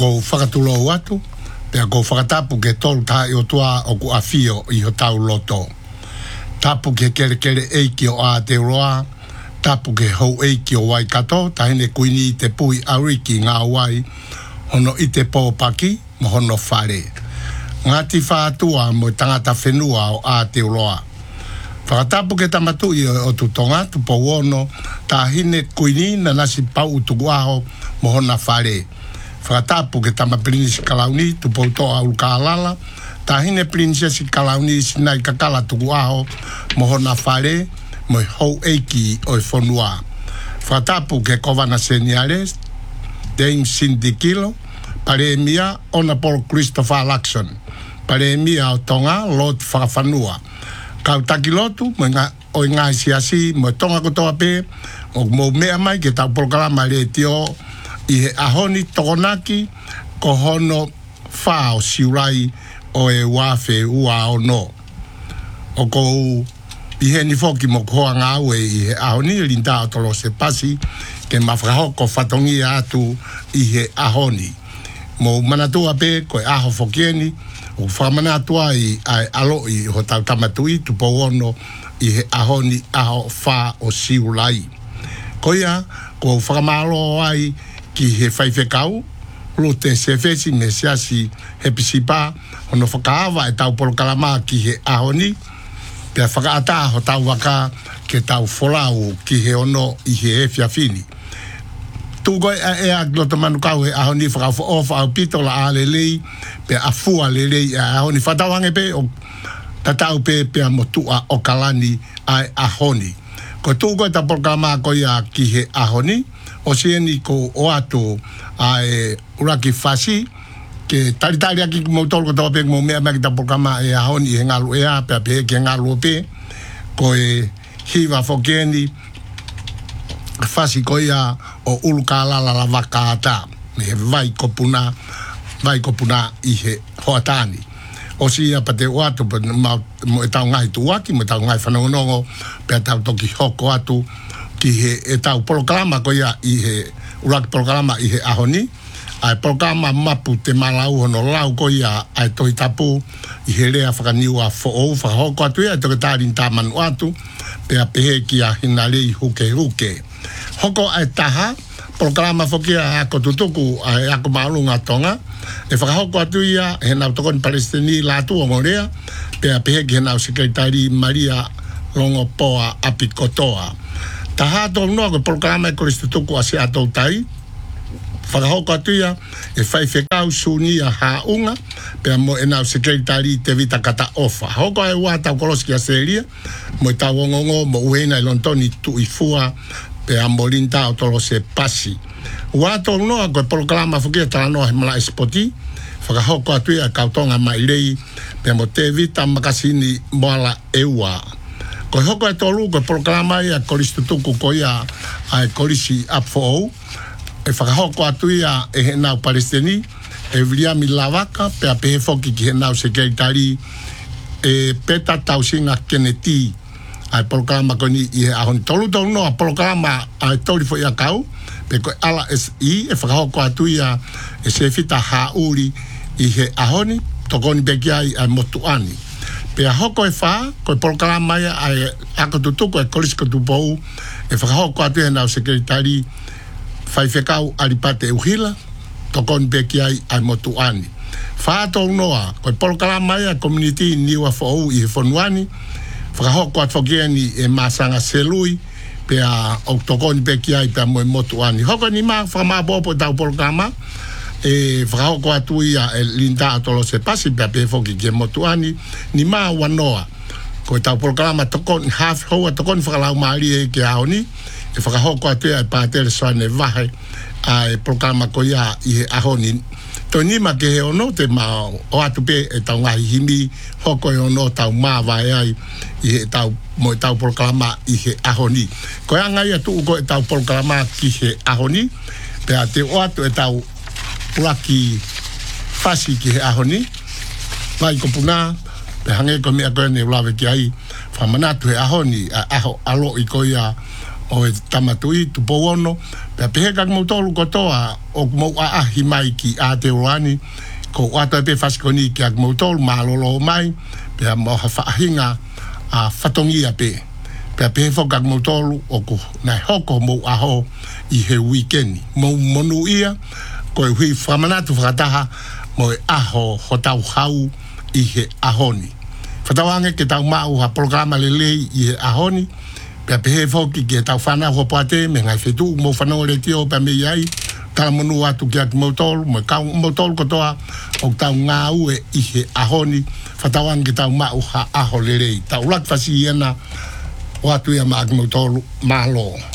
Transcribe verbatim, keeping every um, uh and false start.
ko whakatulo atu, pea ko whakatapu ke tolu tā i o tua o ku awhio i ho tau loto. Tapu ke kere kere eiki o Aotearoa, tapu ke hou eiki o Waikato, tahine kuini i te pui auriki ngā wai, hono i te pōpaki, mo hono whare. Ngāti whātua mo tangata whenua o Aotearoa. Whakatapu ke tamatu i o tutonga, tupo wono, tahine kuini na nasi pau utuku aho, mo hona whare. Whakatapu ke tama Princess Kalauni, tupo toa ulukaalala, tahine Princess Kalauni sinai kakala tuku aho, mo hona whare, mo hou eiki o i whonua. Whakatapu ke kovana seniares, Dame Cindy Kilo, pare mia ona Paul Christopher Lacson, pare mia o tonga Lord Whakawhanua. Kau takilotu, mo ngā, o ngā siasi, mo tonga kotoa pe, o mo mea mai ke tau programa le tio, i he ahoni tokonaki, ko hono whao siurai o e wafe ua o no. O ko i he ni foki mo koa ngā ue i he ahoni, linda o tolo se pasi, ke mawhakahoko whatongi atu i he ahoni. Mo manatua pe, ko e aho fokieni, o whamanatua i ai alo i ho tau tamatui, tupo ono i he ahoni aho wha o siulai. Koia, ko whakamalo ai ki he whaiwhekau, lo te sefesi me siasi he pisipa, hono whakaawa e tau polokalama ki he ahoni, pia whakaata ho tau waka ke tau wholau ki he ono i he e whiawhini. Tūgoi a ea glota manukau he ahoni whakawha o whakau pitola a lelei, pe a fua lelei a ahoni. Whatawange pe o tatau pe pe a motua o kalani ai ahoni. Ko tūgoi ta porkama ko ia ki he ahoni, o sieni ko o atu ai uraki whasi, ke taritari aki mo tolu ko tawa pe mo mea mea ki ta porkama e ahoni he ngalu ea, pe a pe ke ngalu pe, ko e hiwa whokeni, whasi ko ia o ulukaalala la wakaata, me he vai kopuna, vai kopuna i he hoatani. O si ia pa te oatu, mo e tau ngai tuaki, mo e tau ngai whanongonongo, pe a tau toki hoko atu, ki he e tau polokalama ko ia i he, uraki polokalama i he ahoni, ai polokalama mapu te malau hono lau ko ia ai toi tapu, i he rea whakaniua whoou, whakahoko atu ia, e toke tārin tāmanu atu, pe a pehe ki a hinarei huke huke. Hoko ai taha, programa fokia ako tutuku ai ako maalunga tonga, e whakahoko atu ia, he nau tokoni Palestini lātu o Morea, pe a pehe ki he nau sekretari Maria Longo Poa Apikotoa. Taha tō noa ko programa e koristu tuku a se atou tai, whakahoko atu ia, e whaiwhekau suni a haunga, pe a mo e nau sekretari te vita kata ofa. Hoko ai ua tau koloski a seria, mo e tau ongongo, mo uena i lontoni tu i fua, pe a molinta o tolo se pasi. Ua tō noa ko e programa fukia tala noa he mala espoti, whakahoko atu ia kautonga mairei, pe a mo te vita makasini moala eua. Ko e hoko e tolu ko e programa ia koristu tuku ko ia ai korisi apfo e whakahoko atu ia e he nau Palestini, e Viliami Lavaka, pe a pehe foki ki he nau sekretari e peta tausinga Kennedy, ai programa ko ni i he ahoni. Tolu tolu noa programa ai tori fo ia kau, pe ko ala S I, e whakahoko atu ia e se fita hauri i he ahoni, tokoni beki ai ai motuani. Pe a hoko e wha, ko e programa ia ai ako tutuko e kolisiko tupou, e whakahoko atu ia nau sekretari whaiwhekau aripate uhila, tokoni beki ai ai motuani. Wha tolu noa, ko e programa ia community niwa fo i he whonuani, whakahoko at whakeani e masanga selui, pe a o tokoni beki ai pe a moe motuani. Hoko ni maa whakamabopo tau programa, e whakahoko atu ia e linda atolo se pasi pe a pe whoki ke motuani, ni maa wanoa. Ko e tau programa tokoni half hoa tokoni whakalau maari e ke aoni, e whakahoko atu ia e pātere soane vahe, a e programa ko ia i he ahoni. To nima ke he ono te maa o atu pe e tau ngahi himi, hoko e ono tau maa vai ai i he tau, mo e tau programa i he ahoni. Ko ea ngai atu uko e tau programa ki he ahoni, pe a te o atu e tau uraki fasi ki he ahoni, vai ko puna, pe hange ko mea koe ne ulawe ki ai, whamanatu he ahoni, a aho alo i ko ia o e tamatui tu powono pe pe ka mo tolu ko toa o mo a ahi mai ki a te roani ko ata pe faskoni ki ak mo tolu malolo mai pe mo fa hinga a fatongi a pe pe pe fo ka mo tolu o ko na hoko mo a ho i he weekend mo monu ia ko e hui famanatu frataha mo e aho ho tau hau i he ahoni fatawange ke tau mau ha programa lele i he ahoni pe pe foki ke tau fana ho pate me ngai fetu mo fana o le tio pe me yai kala monu atu ki ak motol mo ka motol ko toa o tau nga u e ihe ahoni fatawan ke tau ma u ha aho lele tau lak fasiena o atu ya ma ak motol malo